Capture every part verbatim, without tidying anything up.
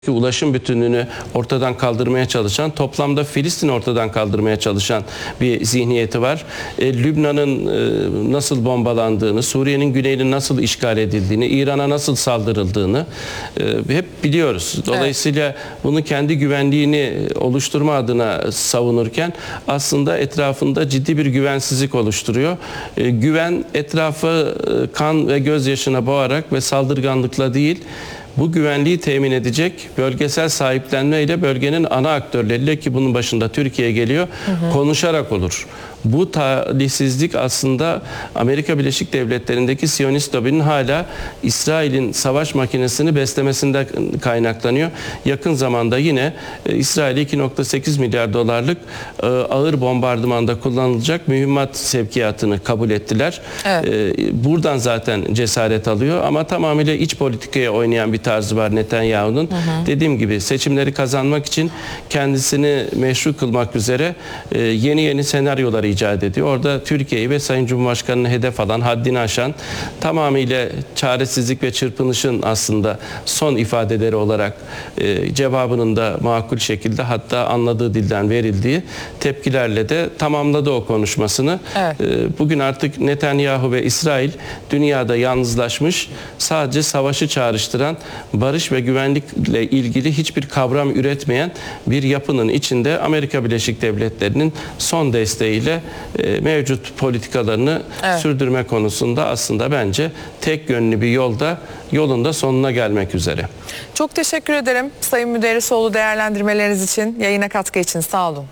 ulaşım bütünlüğünü ortadan kaldırmaya çalışan, toplamda Filistin'i ortadan kaldırmaya çalışan bir zihniyeti var. E, Lübnan'ın e, nasıl bombalandığını, Suriye'nin güneyinin nasıl işgal edildiğini, İran'a nasıl saldırıldığını e, hep biliyoruz. Dolayısıyla evet. bunu kendi güvenliğini oluşturma adına savunurken aslında etrafında ciddi bir güvensizlik oluşturuyor. E, güven etrafı e, kan ve gözyaşına boğarak ve saldırganlıkla değil, bu güvenliği temin edecek bölgesel sahiplenme ile bölgenin ana aktörleriyle, ki bunun başında Türkiye geliyor, hı hı. konuşarak olur. Bu talihsizlik aslında Amerika Birleşik Devletleri'ndeki Siyonist lobinin hala İsrail'in savaş makinesini beslemesinden kaynaklanıyor. Yakın zamanda yine e, İsrail'e iki nokta sekiz milyar dolarlık e, ağır bombardımanda kullanılacak mühimmat sevkiyatını kabul ettiler. Evet. E, buradan zaten cesaret alıyor ama tamamıyla iç politikaya oynayan bir tarzı var Netanyahu'nun. Hı hı. Dediğim gibi seçimleri kazanmak için kendisini meşru kılmak üzere e, yeni yeni senaryoları icat ediyor. Orada Türkiye'yi ve Sayın Cumhurbaşkanı'nı hedef alan, haddini aşan, tamamıyla çaresizlik ve çırpınışın aslında son ifadeleri olarak e, cevabının da makul şekilde, hatta anladığı dilden verildiği tepkilerle de tamamladı o konuşmasını. Evet. E, bugün artık Netanyahu ve İsrail dünyada yalnızlaşmış, sadece savaşı çağrıştıran, barış ve güvenlikle ilgili hiçbir kavram üretmeyen bir yapının içinde Amerika Birleşik Devletleri'nin son desteğiyle e, mevcut politikalarını evet. sürdürme konusunda aslında bence tek yönlü bir yolda, yolunda sonuna gelmek üzere. Çok teşekkür ederim Sayın Müderrisoğlu, değerlendirmeleriniz için, yayına katkı için sağ olun.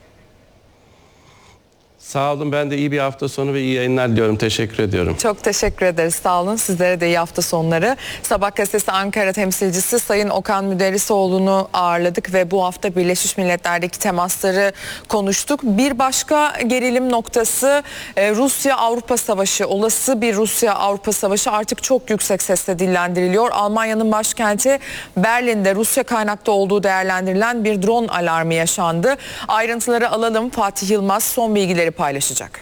Sağ olun. Ben de iyi bir hafta sonu ve iyi yayınlar diliyorum. Teşekkür ediyorum. Çok teşekkür ederiz. Sağ olun. Sizlere de iyi hafta sonları. Sabah gazetesi Ankara temsilcisi Sayın Okan Müderrisoğlu'nu ağırladık ve bu hafta Birleşmiş Milletler'deki temasları konuştuk. Bir başka gerilim noktası Rusya-Avrupa Savaşı. Olası bir Rusya-Avrupa Savaşı artık çok yüksek sesle dillendiriliyor. Almanya'nın başkenti Berlin'de Rusya kaynaklı olduğu değerlendirilen bir drone alarmı yaşandı. Ayrıntıları alalım. Fatih Yılmaz son bilgileri paylaşacak.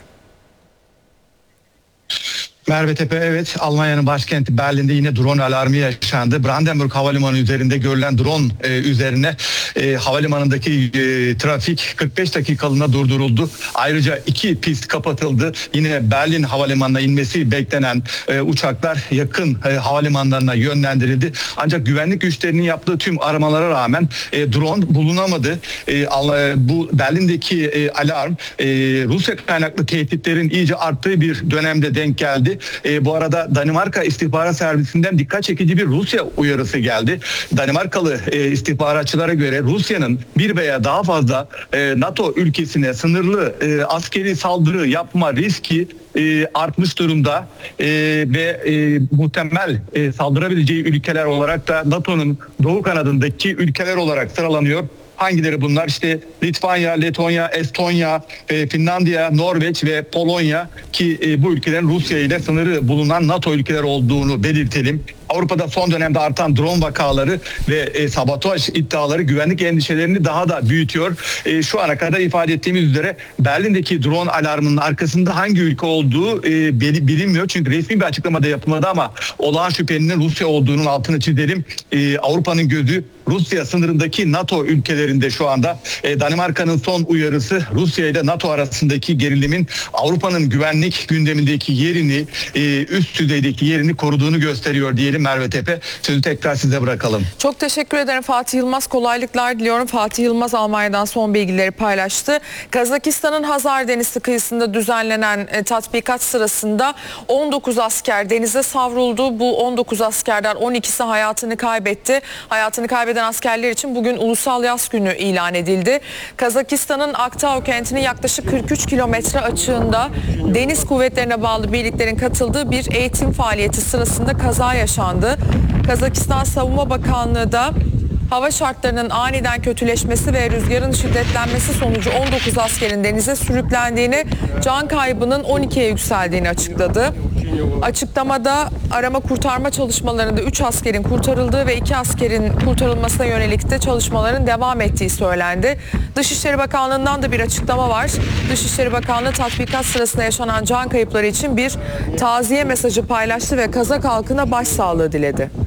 Merve Tepe, evet, Almanya'nın başkenti Berlin'de yine drone alarmı yaşandı. Brandenburg Havalimanı üzerinde görülen drone e, üzerine e, havalimanındaki e, trafik kırk beş dakikalığına durduruldu. Ayrıca iki pist kapatıldı. Yine Berlin Havalimanı'na inmesi beklenen e, uçaklar yakın e, havalimanlarına yönlendirildi. Ancak güvenlik güçlerinin yaptığı tüm aramalara rağmen e, drone bulunamadı. E, bu Berlin'deki e, alarm e, Rusya kaynaklı tehditlerin iyice arttığı bir dönemde denk geldi. E, bu arada Danimarka İstihbarat Servisinden dikkat çekici bir Rusya uyarısı geldi. Danimarkalı e, istihbaratçılara göre Rusya'nın bir veya daha fazla e, NATO ülkesine sınırlı e, askeri saldırı yapma riski e, artmış durumda e, ve e, muhtemel e, saldırabileceği ülkeler olarak da NATO'nun doğu kanadındaki ülkeler olarak sıralanıyor. Hangileri bunlar? İşte Litvanya, Letonya, Estonya, e, Finlandiya, Norveç ve Polonya, ki e, bu ülkelerin Rusya ile sınırı bulunan NATO ülkeleri olduğunu belirtelim. Avrupa'da son dönemde artan drone vakaları ve e, sabotaj iddiaları güvenlik endişelerini daha da büyütüyor. E, şu ana kadar ifade ettiğimiz üzere Berlin'deki drone alarmının arkasında hangi ülke olduğu e, bilinmiyor. Çünkü resmi bir açıklama da yapılmadı ama olağan şüphelinin Rusya olduğunun altını çizelim. E, Avrupa'nın gözü Rusya sınırındaki NATO ülkelerinde şu anda. E, Danimarka'nın son uyarısı Rusya ile NATO arasındaki gerilimin Avrupa'nın güvenlik gündemindeki yerini, e, üst düzeydeki yerini koruduğunu gösteriyor diyelim. Merve Tepe, sözü tekrar size bırakalım. Çok teşekkür ederim Fatih Yılmaz. Kolaylıklar diliyorum. Fatih Yılmaz Almanya'dan son bilgileri paylaştı. Kazakistan'ın Hazar Denizi kıyısında düzenlenen e, tatbikat sırasında on dokuz asker denize savruldu. Bu on dokuz askerden on ikisi hayatını kaybetti. Hayatını kaybeden askerler için bugün Ulusal Yas Günü ilan edildi. Kazakistan'ın Aktau kentinin yaklaşık kırk üç kilometre açığında deniz kuvvetlerine bağlı birliklerin katıldığı bir eğitim faaliyeti sırasında kaza yaşandı. Kazakistan Savunma Bakanlığı da hava şartlarının aniden kötüleşmesi ve rüzgarın şiddetlenmesi sonucu on dokuz askerin denize sürüklendiğini, can kaybının on ikiye yükseldiğini açıkladı. Açıklamada arama kurtarma çalışmalarında üç askerin kurtarıldığı ve iki askerin kurtarılmasına yönelik de çalışmaların devam ettiği söylendi. Dışişleri Bakanlığı'ndan da bir açıklama var. Dışişleri Bakanlığı tatbikat sırasında yaşanan can kayıpları için bir taziye mesajı paylaştı ve Kazak halkına başsağlığı diledi.